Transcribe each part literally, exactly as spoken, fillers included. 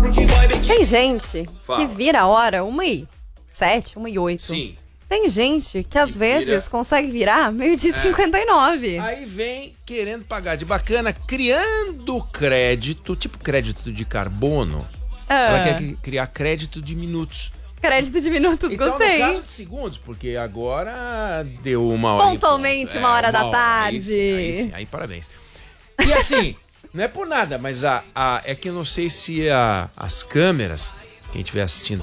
Tem gente Fala. que vira a hora uma e sete, uma e oito. Sim. Tem gente que às Que vezes vira- consegue virar meio-dia e cinquenta e nove. Aí vem querendo pagar de bacana, criando crédito, tipo crédito de carbono. Ela quer cri- criar crédito de minutos. Crédito de minutos, Então, gostei. no caso de segundos, porque agora deu uma hora. Pontualmente, uma hora da tarde. Aí sim, aí, sim, aí parabéns. E assim, não é por nada, mas a, a, é que eu não sei se a, as câmeras, quem estiver assistindo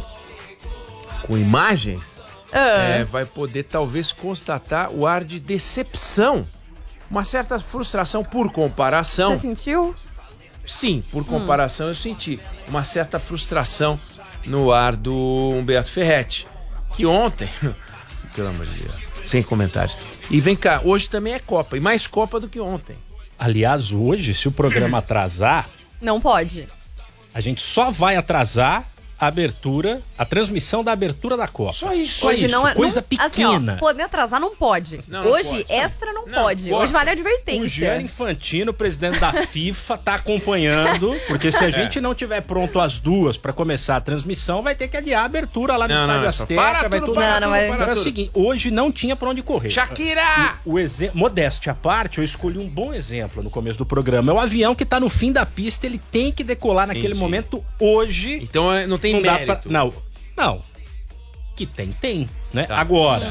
com imagens, Ah. é, vai poder talvez constatar o ar de decepção. Uma certa frustração por comparação. Você sentiu? Sim, por comparação eu senti uma certa frustração no ar do Humberto Ferretti, que ontem, pelo amor de Deus, sem comentários. E vem cá, hoje também é Copa, e mais Copa do que ontem. Aliás, hoje, se o programa atrasar, Não pode. a gente só vai atrasar a abertura, a transmissão da abertura da Copa. Só isso. Só Hoje isso, não é. coisa não, pequena. Assim, ó, poder atrasar não pode. Não, não Hoje, pode. extra não, Não, pode. pode. Hoje vale a O advertência. Gianni Infantino, presidente da FIFA, tá acompanhando, porque se a gente não tiver pronto às duas pra começar a transmissão, vai ter que adiar a abertura lá no Não, Estádio não, é só Azteca, para vai tudo, tudo. para Não, não, tudo, é- para Agora é o tudo. seguinte, hoje não tinha pra onde correr. Shakira! O exe... Modéstia à parte, eu escolhi um bom exemplo no começo do programa. É o avião que tá no fim da pista, ele tem que decolar naquele Entendi. momento hoje. Então é, não tem não dá mérito. pra... Não, não. Que tem, tem, né? Tá. Agora,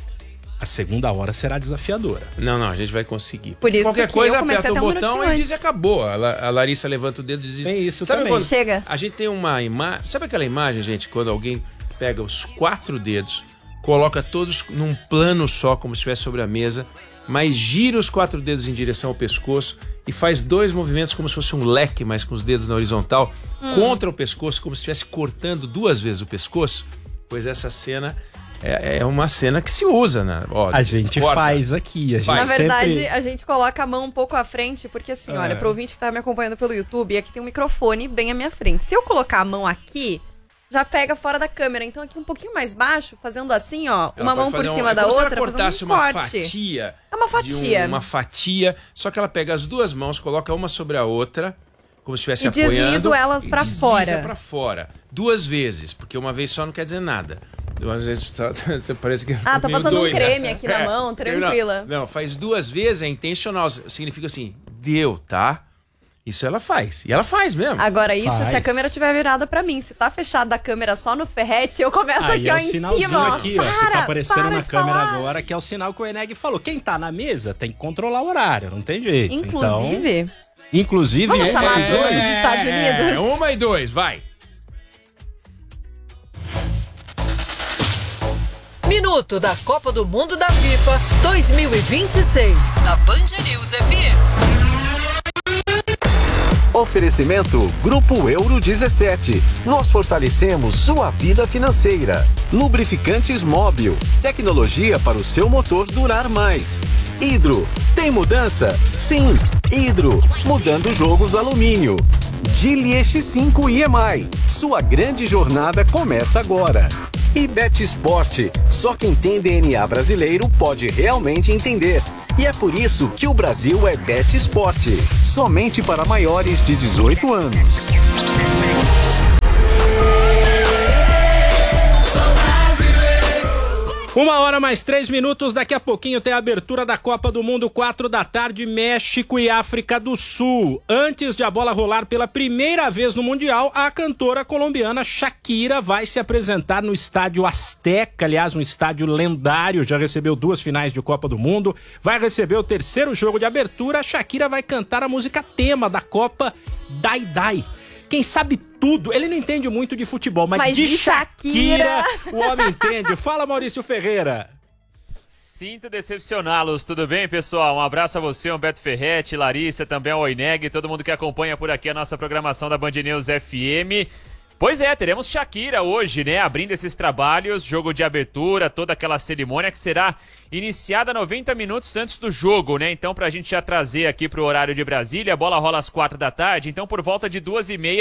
a segunda hora será desafiadora. Não, não, a gente vai conseguir. Por isso Qualquer que coisa, eu comecei aperta o até um botão minutinho e diz e antes. acabou. A, La- a Larissa levanta o dedo e diz... Tem isso Sabe também. quando- Chega. A gente tem uma imagem... Sabe aquela imagem, gente, quando alguém pega os quatro dedos, coloca todos num plano só, como se estivesse sobre a mesa, mas gira os quatro dedos em direção ao pescoço e faz dois movimentos como se fosse um leque, mas com os dedos na horizontal, contra o pescoço, como se estivesse cortando duas vezes o pescoço? Pois essa cena é, é uma cena que se usa, né? Ó, A gente corta. faz aqui. A gente Faz. Na verdade, sempre... a gente coloca a mão um pouco à frente, porque assim, É. olha, pro ouvinte que tá me acompanhando pelo YouTube, aqui tem um microfone bem à minha frente. Se eu colocar a mão aqui, já pega fora da câmera. Então aqui um pouquinho mais baixo, fazendo assim, ó, Ela uma pode mão por fazer um- cima é da como se outra, ela fazendo cortasse um uma corte. fatia. É uma de fatia. um- uma fatia, só que ela pega as duas mãos, coloca uma sobre a outra, como se estivesse E apoiando. deslizo elas pra desliza fora. pra fora. Duas vezes, porque uma vez só não quer dizer nada. Duas vezes só, você parece que Ah, tô meio passando um doida. creme aqui na É, mão, não, tranquila. Não, faz duas vezes, é intencional. Significa assim, deu, tá? Isso ela faz. E ela faz mesmo. Agora, isso Faz. se a câmera tiver virada pra mim. Se tá fechada a câmera só no Ferretti, eu começo Aí aqui, é ó, o em sinalzinho cima, ó. aqui, ó, que Para, tá aparecendo para na de câmera falar. agora, que é o sinal que o Eneg falou. Quem tá na mesa tem que controlar o horário, não tem jeito. Inclusive, Então, inclusive Vamos é- chamar a é- turma dos Estados Unidos? É, uma e dois, vai. Minuto da Copa do Mundo da FIFA dois mil e vinte e seis. Na Band News F M. Oferecimento Grupo Euro dezessete. Nós fortalecemos sua vida financeira. Lubrificantes Móbil. Tecnologia para o seu motor durar mais. Hidro. Tem mudança? Sim. Hidro. Mudando o jogo do alumínio. Geely E X cinco I M I. Sua grande jornada começa agora. E Bet Sport. Só quem tem D N A brasileiro pode realmente entender. E é por isso que o Brasil é Bet Sport. Somente para maiores de dezoito anos. Uma hora mais três minutos, daqui a pouquinho tem a abertura da Copa do Mundo, quatro da tarde, México e África do Sul. Antes de a bola rolar pela primeira vez no Mundial, a cantora colombiana Shakira vai se apresentar no Estádio Azteca, aliás, um estádio lendário, já recebeu duas finais de Copa do Mundo, vai receber o terceiro jogo de abertura. A Shakira vai cantar a música tema da Copa, Dai Dai. Quem sabe tudo, ele não entende muito de futebol, mas, Mas de, de Shakira, Shakira o homem entende. Fala, Maurício Ferreira. Sinto decepcioná-los, tudo bem, pessoal? Um abraço a você, Humberto Ferretti, Larissa, também ao Oineg, todo mundo que acompanha por aqui a nossa programação da Band News F M. Pois é, teremos Shakira hoje, né, abrindo esses trabalhos, jogo de abertura, toda aquela cerimônia que será iniciada noventa minutos antes do jogo, né? Então, pra gente já trazer aqui pro horário de Brasília, a bola rola às quatro da tarde, então por volta de duas e meia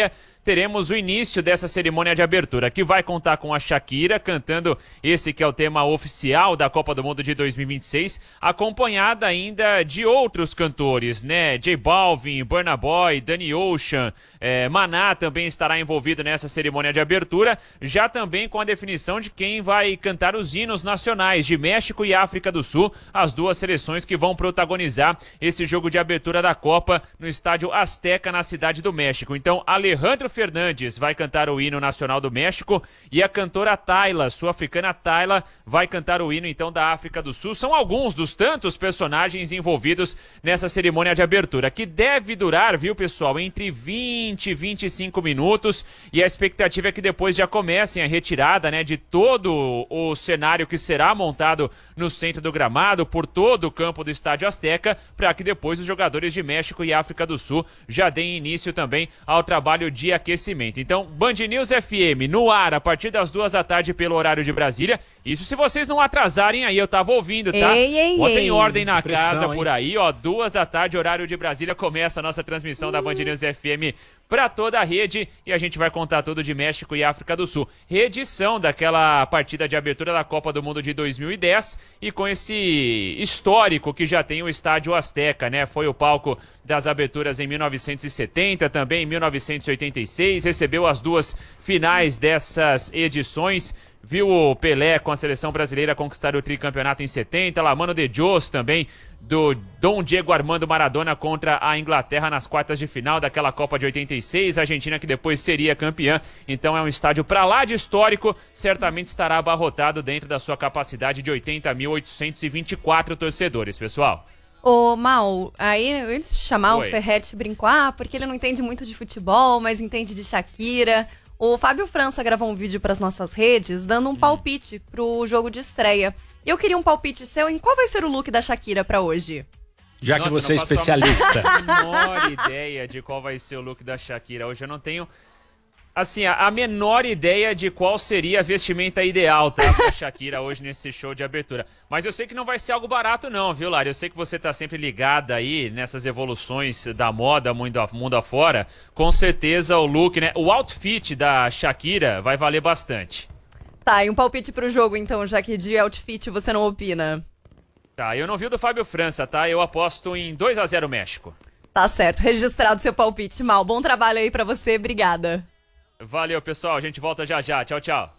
teremos o início dessa cerimônia de abertura, que vai contar com a Shakira cantando esse que é o tema oficial da Copa do Mundo de dois mil e vinte e seis, acompanhada ainda de outros cantores, né? J Balvin, Burna Boy, Danny Ocean, é, Maná também estará envolvido nessa cerimônia de abertura, já também com a definição de quem vai cantar os hinos nacionais de México e África do Sul, as duas seleções que vão protagonizar esse jogo de abertura da Copa no estádio Azteca, na cidade do México. Então, Alejandro Fernandes vai cantar o hino nacional do México e a cantora Tayla, sul-africana Tayla, vai cantar o hino então da África do Sul. São alguns dos tantos personagens envolvidos nessa cerimônia de abertura, que deve durar, viu pessoal, entre vinte e vinte e cinco minutos, e a expectativa é que depois já comecem a retirada, né, de todo o cenário que será montado no centro do gramado, por todo o campo do estádio Azteca, para que depois os jogadores de México e África do Sul já deem início também ao trabalho de aquecimento. Então, Band News F M no ar a partir das duas da tarde pelo horário de Brasília. Isso se vocês não atrasarem aí, eu tava ouvindo, tá? Ei, ei, Botem ei. ordem na Pressão, casa hein? por aí, ó, duas da tarde, horário de Brasília, começa a nossa transmissão uh. da Band News F M para toda a rede, e a gente vai contar tudo de México e África do Sul. Reedição daquela partida de abertura da Copa do Mundo de dois mil e dez, e com esse histórico que já tem o estádio Azteca, né? Foi o palco das aberturas em mil novecentos e setenta, também em mil novecentos e oitenta e seis, recebeu as duas finais dessas edições, viu o Pelé com a seleção brasileira conquistar o tricampeonato em setenta, La Mano de Dios também, do Dom Diego Armando Maradona contra a Inglaterra nas quartas de final daquela Copa de oitenta e seis, a Argentina que depois seria campeã. Então é um estádio pra lá de histórico, certamente estará abarrotado dentro da sua capacidade de oitenta mil oitocentos e vinte e quatro torcedores, pessoal. Ô, Mal, aí antes de chamar Oi. o Ferretti brincou, ah, porque ele não entende muito de futebol, mas entende de Shakira. O Fábio França gravou um vídeo para as nossas redes dando um palpite pro jogo de estreia. E eu queria um palpite seu em qual vai ser o look da Shakira pra hoje. Já Nossa, que você é não faço especialista. a menor ideia de qual vai ser o look da Shakira. Hoje eu não tenho, assim, a, a menor ideia de qual seria a vestimenta ideal, tá, pra Shakira hoje nesse show de abertura. Mas eu sei que não vai ser algo barato não, viu, Lari? Eu sei que você tá sempre ligada aí nessas evoluções da moda mundo, mundo afora. Com certeza o look, né, o outfit da Shakira vai valer bastante. Tá, e um palpite pro jogo então, já que de outfit você não opina. Tá, eu não vi o do Fábio França, tá? Eu aposto em dois a zero México. Tá certo, registrado seu palpite. Mal, bom trabalho aí pra você, obrigada. Valeu, pessoal. A gente volta já já. Tchau, tchau.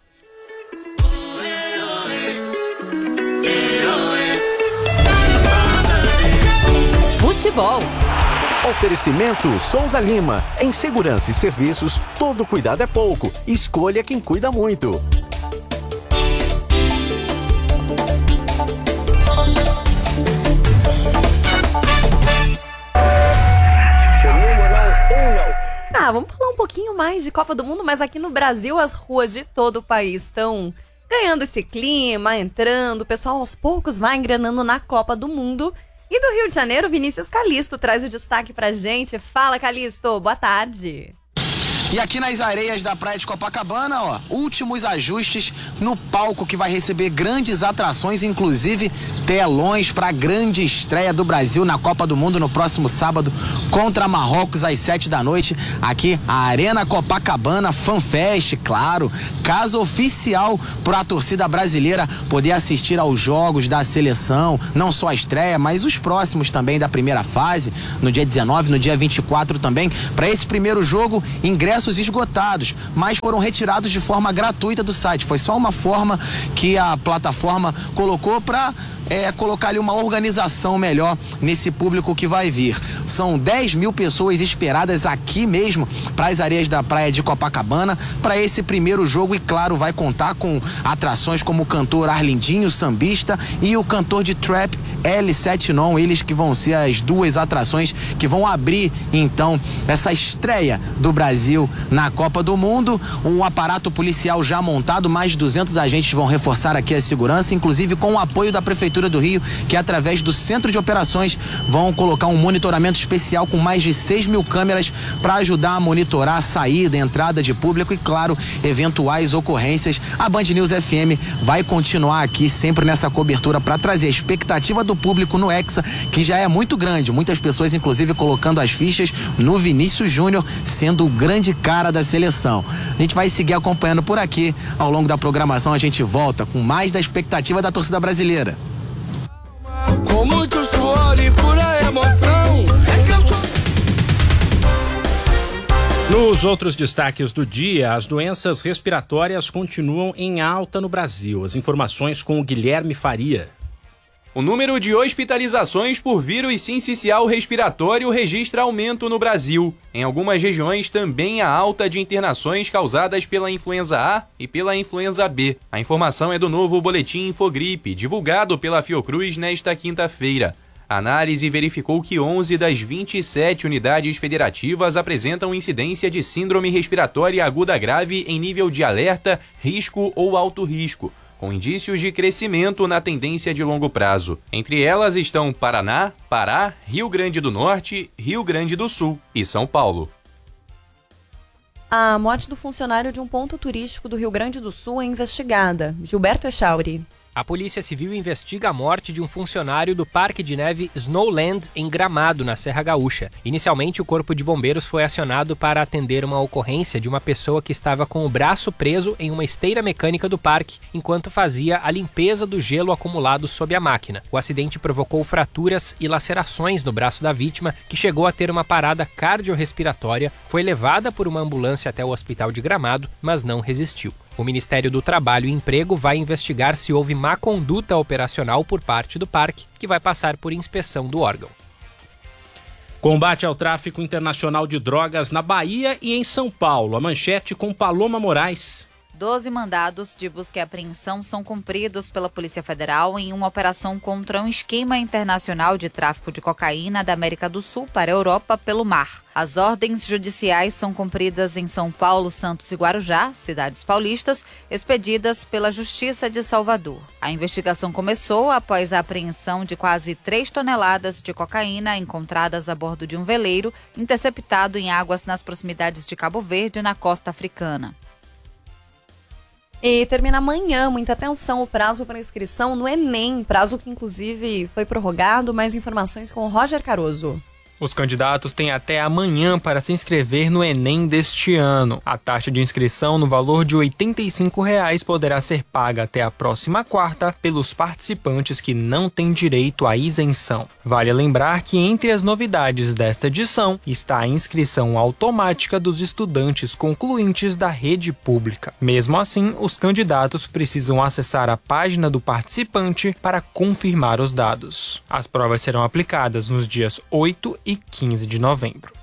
Futebol. Oferecimento Souza Lima. Em segurança e serviços, todo cuidado é pouco. Escolha quem cuida muito. Ah, vamos falar um pouquinho mais de Copa do Mundo, mas aqui no Brasil as ruas de todo o país estão ganhando esse clima, entrando, o pessoal aos poucos vai engrenando na Copa do Mundo. E do Rio de Janeiro, Vinícius Calisto traz o destaque pra gente. Fala, Calisto, boa tarde. E aqui nas areias da praia de Copacabana, ó, últimos ajustes no palco que vai receber grandes atrações, inclusive telões para a grande estreia do Brasil na Copa do Mundo no próximo sábado contra Marrocos às sete da noite. Aqui, a Arena Copacabana FanFest, claro, casa oficial para a torcida brasileira poder assistir aos jogos da seleção, não só a estreia, mas os próximos também da primeira fase, no dia dezenove, no dia vinte e quatro também. Para esse primeiro jogo, ingressos esgotados, mas foram retirados de forma gratuita do site. Foi só uma forma que a plataforma colocou para é, colocar ali uma organização melhor nesse público que vai vir. São dez mil pessoas esperadas aqui mesmo para as areias da praia de Copacabana para esse primeiro jogo, e claro, vai contar com atrações como o cantor Arlindinho, sambista, e o cantor de trap L sete Non, eles que vão ser as duas atrações que vão abrir então essa estreia do Brasil na Copa do Mundo. Um aparato policial já montado, mais de duzentos agentes vão reforçar aqui a segurança, inclusive com o apoio da Prefeitura Prefeitura do Rio, que através do Centro de Operações vão colocar um monitoramento especial com mais de seis mil câmeras para ajudar a monitorar a saída, a entrada de público e, claro, eventuais ocorrências. A Band News F M vai continuar aqui sempre nessa cobertura para trazer a expectativa do público no Hexa, que já é muito grande. Muitas pessoas, inclusive, colocando as fichas no Vinícius Júnior, sendo o grande cara da seleção. A gente vai seguir acompanhando por aqui. Ao longo da programação, a gente volta com mais da expectativa da torcida brasileira. Com muito suor e pura emoção, é que eu sou... Nos outros destaques do dia, as doenças respiratórias continuam em alta no Brasil. As informações com o Guilherme Faria. O número de hospitalizações por vírus sincicial respiratório registra aumento no Brasil. Em algumas regiões também há alta de internações causadas pela influenza A e pela influenza B. A informação é do novo boletim Infogripe, divulgado pela Fiocruz nesta quinta-feira. A análise verificou que onze das vinte e sete unidades federativas apresentam incidência de síndrome respiratória aguda grave em nível de alerta, risco ou alto risco, com indícios de crescimento na tendência de longo prazo. Entre elas estão Paraná, Pará, Rio Grande do Norte, Rio Grande do Sul e São Paulo. A morte do funcionário de um ponto turístico do Rio Grande do Sul é investigada. Gilberto Echauri. A Polícia Civil investiga a morte de um funcionário do Parque de Neve Snowland, em Gramado, na Serra Gaúcha. Inicialmente, o Corpo de Bombeiros foi acionado para atender uma ocorrência de uma pessoa que estava com o braço preso em uma esteira mecânica do parque, enquanto fazia a limpeza do gelo acumulado sob a máquina. O acidente provocou fraturas e lacerações no braço da vítima, que chegou a ter uma parada cardiorrespiratória, foi levada por uma ambulância até o hospital de Gramado, mas não resistiu. O Ministério do Trabalho e Emprego vai investigar se houve má conduta operacional por parte do parque, que vai passar por inspeção do órgão. Combate ao tráfico internacional de drogas na Bahia e em São Paulo. A manchete com Paloma Moraes. Doze mandados de busca e apreensão são cumpridos pela Polícia Federal em uma operação contra um esquema internacional de tráfico de cocaína da América do Sul para a Europa pelo mar. As ordens judiciais são cumpridas em São Paulo, Santos e Guarujá, cidades paulistas, expedidas pela Justiça de Salvador. A investigação começou após a apreensão de quase três toneladas de cocaína encontradas a bordo de um veleiro interceptado em águas nas proximidades de Cabo Verde, na costa africana. E termina amanhã, muita atenção, o prazo para inscrição no Enem, prazo que inclusive foi prorrogado. Mais informações com o Roger Caroso. Os candidatos têm até amanhã para se inscrever no Enem deste ano. A taxa de inscrição no valor de oitenta e cinco reais poderá ser paga até a próxima quarta pelos participantes que não têm direito à isenção. Vale lembrar que entre as novidades desta edição está a inscrição automática dos estudantes concluintes da rede pública. Mesmo assim, os candidatos precisam acessar a página do participante para confirmar os dados. As provas serão aplicadas nos dias oito e quinze de novembro.